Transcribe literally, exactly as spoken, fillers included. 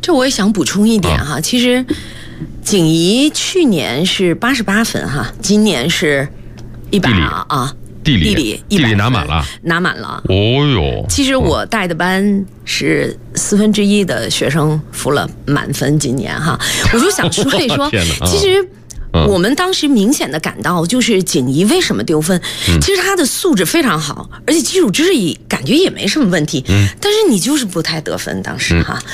这我也想补充一点哈，啊、其实景怡去年是八十八分哈，今年是一百啊。 地理地理地理拿满了， 拿满了。 哦哟！ 其实我带的班是四分之一的学生付了满分，今年哈，我就想说一说，其实。我们当时明显的感到，就是景怡为什么丢分？嗯、其实她的素质非常好，而且基础知识也感觉也没什么问题，嗯、但是你就是不太得分，当时哈。